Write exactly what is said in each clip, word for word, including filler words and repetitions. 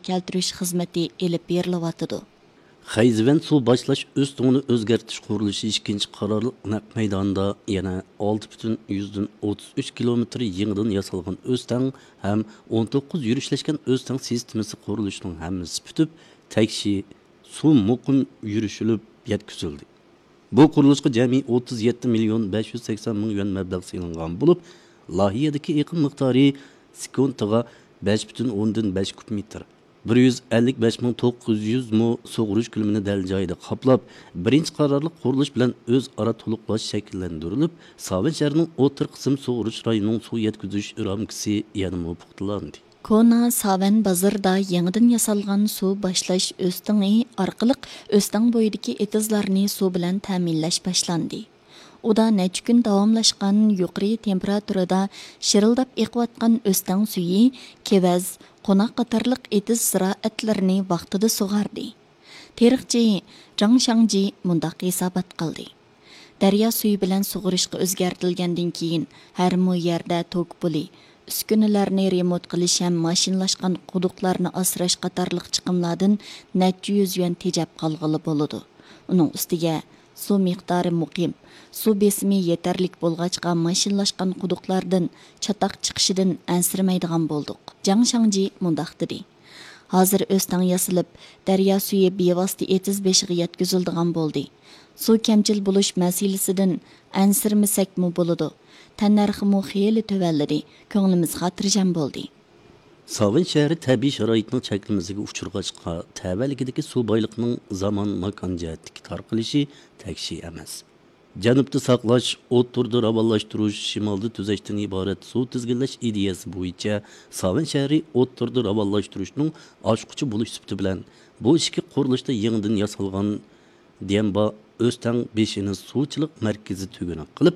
keltirish xizmati elib berilyotidi. Xayzivan suv boshlash o'stingni o'zgartirish qurilishi ikkinchi qarorliq naq maydonida yana olti butun o'ttiz uch kilometr yengdan yasalgan o'stang ham o'n to'qqiz yurishlashgan o'stang sistemasi qurilishining hammasi bitib, takshi suv muqim yurishilib yetkazildi. Bu qurilishga jami o'ttiz yetti million besh yuz sakson ming yuan mablag' so'lingan bo'lib, loyihadagi iqim miqdori sekundiga besh butun o'ndan besh kub metr. bir yuz ellik besh ming to'qqiz yuz mu sug'urish ko'lamini dal joyida qoplab, birinchi qarorliq qurilish bilan o'zaro to'liqlash shakllantirilib, Sovet shahrining o'tir qism sug'urish rayonining suv yetkazish ramkasi yana muvaffaqlandi. Kona Savan bazarda yangidan yasalgan suv boshlash o'stingi orqali o'stang bo'yidagi etizlarni suv bilan ta'minlash boshlandi. Uda necha kun davomlashgan yuqori temperaturada shirildab eqiyotgan o'stang suyi kevaz, qo'noq qatorliq etiz ziroatlarini vaqtida sug'ardi. Tarixchi Zhang Shangji mundaq hisobot qildi. Daryo suyi bilan sug'urishga o'zgartirilgandan keyin har mu yerda tok bo'li, uskunalarni remont qilish ham mashinalashgan quduqlarni asrash qatorliq chiqimlardan necha yuz yuan tejab qolg'ili bo'ladi. Uning ustiga suv miqdori muqim, suv besimi yetarlik bo'lg'achqa mashinalashgan quduqlardan chataq chiqishidan ansirmaydigan bo'ldik. Zhang Shangji mundaq dedi. Hozir o'stang yasilib, daryo suyi bevosita etiz beshiga yetkazildigan bo'ldi. Suv kamchil bo'lish masalasidan ansirmasakmi bo'ladi. Tannarxi xeyli tövalladi. Ko'nglimiz xotirjam bo'ldi. Sovet shahri tabiiy sharoitning cheklimasiga uchirg'achqa tavalligidagi suv boyligining zamon makon jihatdagi tarqalishi takshi emas. Janubda saqlash, o'ttirda ravonlashtirish, shimolda tuzashdan iborat suv tizginlash ideyasi bo'yicha Sovet shahri o'ttirda ravonlashtirishning oshquchi bo'lish sifati bilan bu ishki qurilishda yangidan yasalgan Demba o'stang beshini suvchilik markazi tuguni qilib,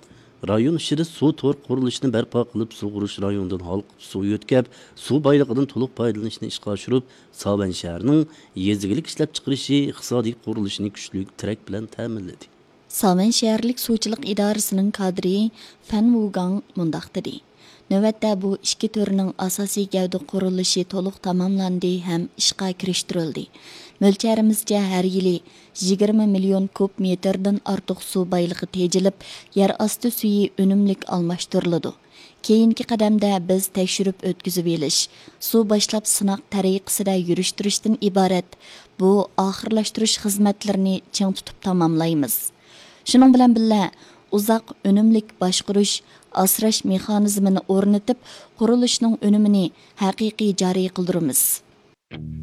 rayon ishida suv to'r qurilishini barpo qilib, sug'urish rayonidan halqib suv yo'tkab, suv boyligidan to'liq foydalanishni ishga oshirib, Sovet shahrining yezigilik ishlab chiqarishi iqtisodiy qurilishini kuchli tirak bilan ta'minladi. Sovet shaharlik suvchilik idorasining kadri Fan Wugang mundaq dedi. Navbatda bu ikki turning asosiy gavda qurilishi to'liq tamomlandi ham ishga kirishtirildi. Mo'lcharimizcha har yili yigirma million kub metrdan ortiq suv boyligi tejilib, yer osti suyi unumlik almashtiriladi. Keyingi qadamda biz tekshirib o'tkazib elish, suv boshlab sinoq tariqasida yurishtirishdan iborat bu oxirlashtirish xizmatlarini ching tutib tamomlaymiz. Shuning bilan birga uzoq unumlik boshqarish, asrash mexanizmini o'rnatib, qurilishning unumini haqiqiy joriy qildiramiz.